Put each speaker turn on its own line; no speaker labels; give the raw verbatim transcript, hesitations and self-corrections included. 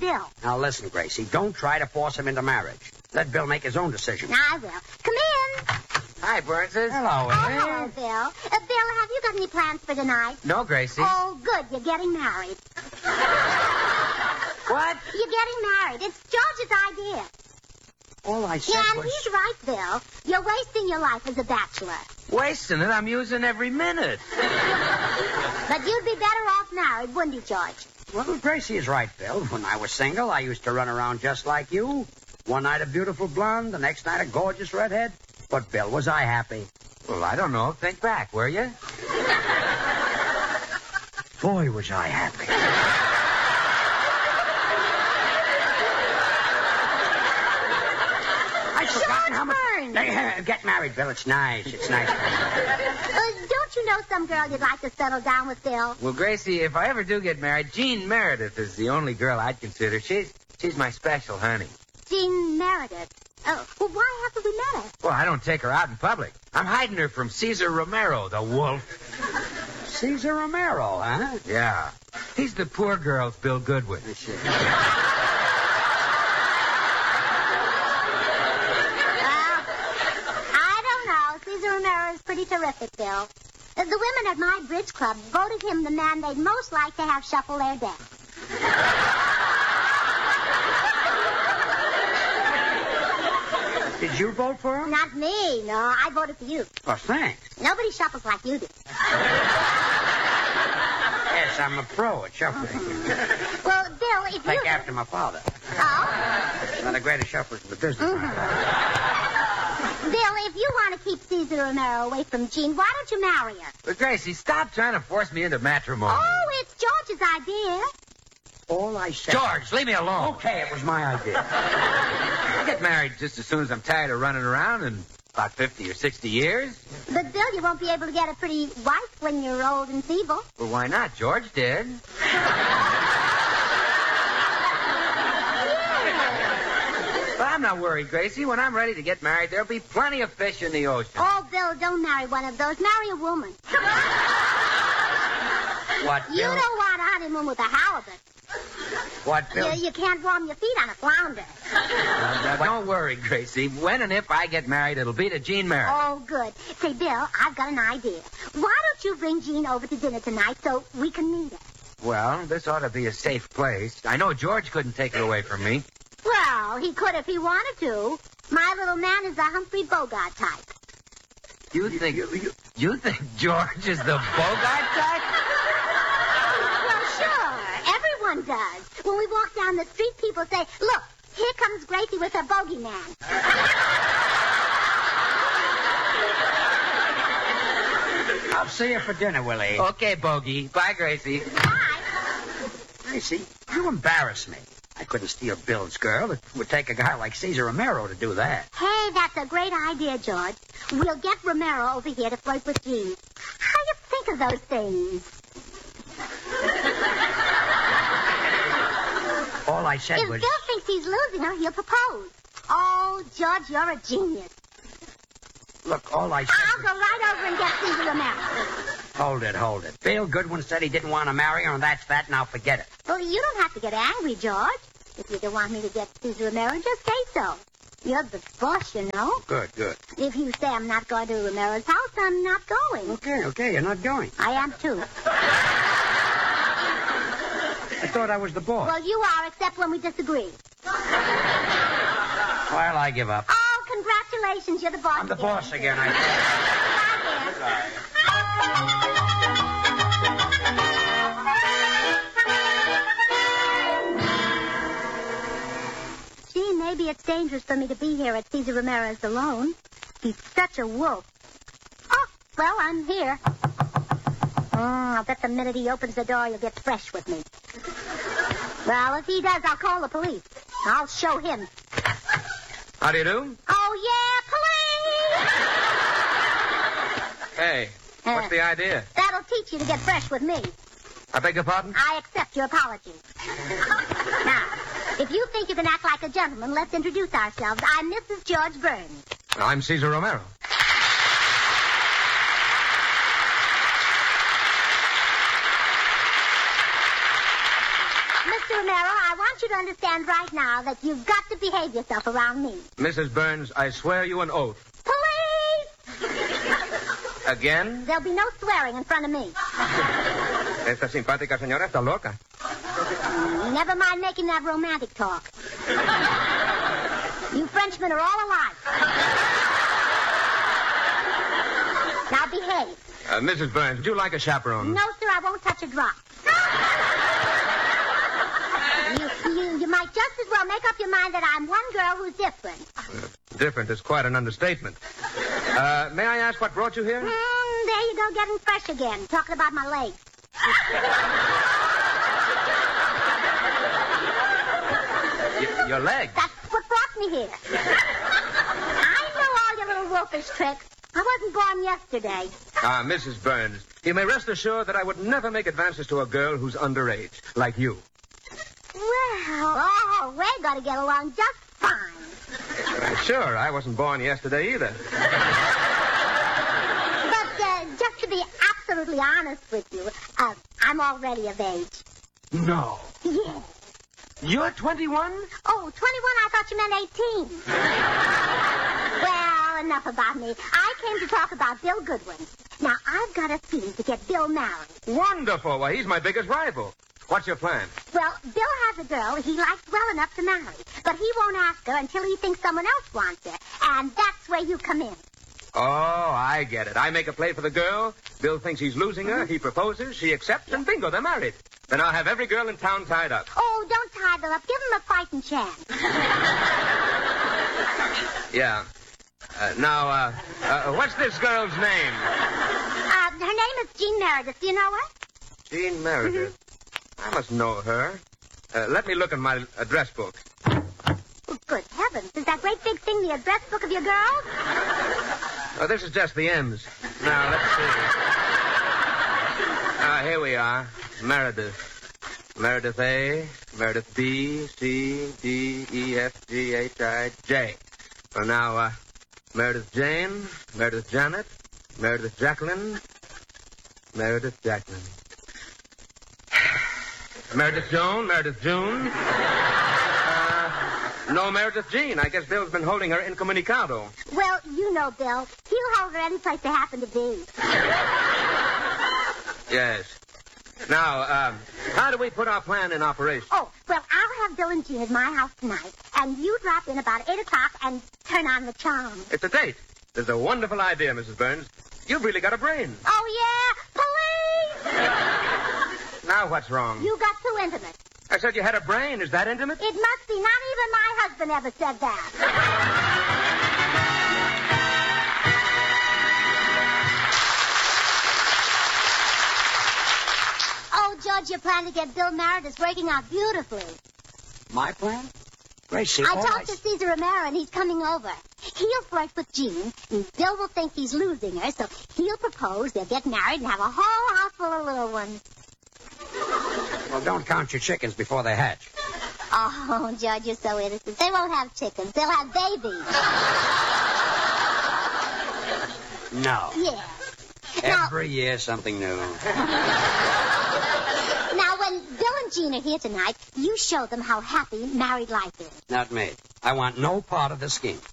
Bill.
Now, listen, Gracie, don't try to force him into marriage. Let Bill make his own decision.
I will. Come in.
Hi, Burnses.
Hello,
Oh, hello, Bill. Uh, Bill, have you got any plans for tonight?
No, Gracie.
Oh, good. You're getting married.
What?
You're getting married. It's George's idea.
All I said
Yeah, and
was...
he's right, Bill. You're wasting your life as a bachelor.
Wasting it. I'm using every minute.
But you'd be better off married, wouldn't you, George?
Well, Gracie is right, Bill. When I was single, I used to run around just like you. One night a beautiful blonde, the next night a gorgeous redhead. But, Bill, was I happy?
Well, I don't know. Think back, were you?
Boy, was I happy. I've forgotten how much...
Burns.
Hey, get married, Bill. It's nice. It's nice.
Uh, don't you know some girl you'd like to settle down with, Bill?
Well, Gracie, if I ever do get married, Jean Meredith is the only girl I'd consider. She's she's my special honey.
Jean Meredith. Oh, well, why haven't we met her?
Well, I don't take her out in public. I'm hiding her from Cesar Romero, the wolf.
Cesar Romero, huh?
Yeah. He's the poor girl's Bill Goodwin.
Cesar Romero is pretty terrific, Bill. Uh, the women at my bridge club voted him the man they'd most like to have shuffle their deck.
Did you vote for him?
Not me, no. I voted for you.
Oh, thanks.
Nobody shuffles like you do.
Yes, I'm a pro at shuffling.
Well, Bill, if
Take
you...
after my father.
Oh?
One of the greatest shufflers in the business.
Mm-hmm. Bill, if you want to keep Cesar Romero away from Jean, why don't you marry her?
But, Gracie, stop trying to force me into matrimony.
Oh, it's George's idea.
All I said...
George, leave me alone.
Okay, it was my idea.
I'll get married just as soon as I'm tired of running around in about fifty or sixty years.
But, Bill, you won't be able to get a pretty wife when you're old and feeble.
Well, why not? George did. But I'm not worried, Gracie. When I'm ready to get married, there'll be plenty of fish in the ocean.
Oh, Bill, don't marry one of those. Marry a woman.
What, Bill?
You don't want a honeymoon with a halibut.
What, Bill?
You, you can't warm your feet on a flounder.
Now, now, don't worry, Gracie. When and if I get married, it'll be to Jean Meredith.
Oh, good. Say, Bill, I've got an idea. Why don't you bring Jean over to dinner tonight so we can meet her?
Well, this ought to be a safe place. I know George couldn't take her away from me.
Well, he could if he wanted to. My little man is a Humphrey Bogart type.
You think you, you, you think George is the Bogart type?
Well, sure. Everyone does. When we walk down the street, people say, look, here comes Gracie with her bogeyman.
I'll see you for dinner, Willie.
Okay, Bogey. Bye, Gracie.
Bye.
Gracie, you embarrass me. I couldn't steal Bill's girl. It would take a guy like Cesar Romero to do that.
Hey, that's a great idea, George. We'll get Romero over here to flirt with Jean. How do you think of those things?
All I said
If
was...
Bill thinks he's losing her, he'll propose. Oh, George, you're a genius.
Look, all I said
I'll
was...
go right over and get Cesar Romero.
Hold it, hold it. Bill Goodwin said he didn't want to marry her, and that's that. Now forget it.
Well, you don't have to get angry, George. If you don't want me to get Cesar Romero, just say so. You're the boss, you know.
Good, good.
If you say I'm not going to Romero's house, I'm not going.
Okay, okay, you're not going.
I am, too.
I thought I was the boss.
Well, you are, except when we disagree.
Well, I give up.
Oh, congratulations. You're the boss
I'm the
again.
boss again, I
Bye, dear. Gee, maybe it's dangerous for me to be here at Cesar Romero's alone. He's such a wolf. Oh, well, I'm here. Mm, I'll bet the minute he opens the door, you'll get fresh with me. Well, if he does, I'll call the police. I'll show him.
How do you do?
Oh, yeah, police!
Hey, what's
Uh,
the idea?
That'll teach you to get fresh with me.
I beg your pardon?
I accept your apology. Now, if you think you can act like a gentleman, let's introduce ourselves. I'm Missus George Burns.
I'm Cesar Romero.
Mister Romero, I want you to understand right now that you've got to behave yourself around me.
Missus Burns, I swear you an oath.
Police!
Again?
There'll be no swearing in front of me.
Esta simpática señora está loca.
Never mind making that romantic talk. You Frenchmen are all alike. Now behave.
Uh, Missus Burns, would you like a chaperone?
No, sir, I won't touch a drop. You, you, you might just as well make up your mind that I'm one girl who's different.
Uh, different is quite an understatement. Uh, may I ask what brought you here?
Mm, there you go, getting fresh again, talking about my legs.
Y- your legs?
That's what brought me here. I know all your little wolfish tricks. I wasn't born yesterday.
Ah, Missus Burns, you may rest assured that I would never make advances to a girl who's underage, like you.
Well, oh, we're going to get along just fine.
Uh, sure, I wasn't born yesterday either.
But uh, just to be absolutely honest with you, uh, I'm already of age.
No.
Yes.
You're twenty-one?
Oh, twenty-one, I thought you meant eighteen. Well, enough about me. I came to talk about Bill Goodwin. Now, I've got a scheme to get Bill married.
Wonderful. Well, he's my biggest rival. What's your plan?
Well, Bill has a girl he likes well enough to marry, but he won't ask her until he thinks someone else wants her. And that's where you come in.
Oh, I get it. I make a play for the girl. Bill thinks he's losing her. He proposes. She accepts, and bingo, they're married. Then I'll have every girl in town tied up.
Oh, don't tie them up. Give them a fighting chance.
Yeah. Uh, now, uh, uh, what's this girl's name?
Uh, her name is Jean Meredith. Do you know her?
Jean Meredith. I must know her. Uh, let me look in my address book.
Oh, good heavens. Is that great big thing the address book of your girls?
Oh, this is just the M's. Now, let's see. Ah, here we are. Meredith. Meredith A, Meredith B, C, D, E, F, G, H, I, J. Well, now, uh, Meredith Jane, Meredith Janet, Meredith Jacqueline, Meredith Jacqueline. Meredith Joan, Meredith June. Uh, no Meredith Jean. I guess Bill's been holding her incommunicado.
Well, you know Bill. He'll hold her any place they happen to be.
Yes. Now, um, how do we put our plan in operation?
Oh, well, I'll have Bill and Jean at my house tonight, and you drop in about eight o'clock and turn on the charm.
It's a date. It's a wonderful idea, Missus Burns. You've really got a brain.
Oh, yeah? Police!
Now what's wrong?
You got too intimate.
I said you had a brain. Is that intimate?
It must be. Not even my husband ever said that. Oh, George, your plan to get Bill married is working out beautifully.
My plan? Gracie,
I
all
talked to Caesar Romero, and he's coming over. He'll flirt with Jean, and Bill will think he's losing her, so he'll propose, they'll get married, and have a whole house full of little ones.
Well, don't count your chickens before they hatch.
Oh, George, you're so innocent. They won't have chickens. They'll have babies.
No.
Yeah. Now,
Every year, something new.
now, when Bill and Jean are here tonight, you show them how happy married life is.
Not me. I want no part of the scheme.